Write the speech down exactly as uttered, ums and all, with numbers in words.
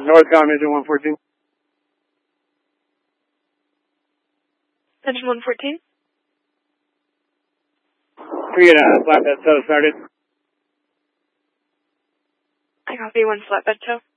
Northcom, engine one fourteen. Engine one fourteen. We get a flatbed tow started. I copy one flatbed tow.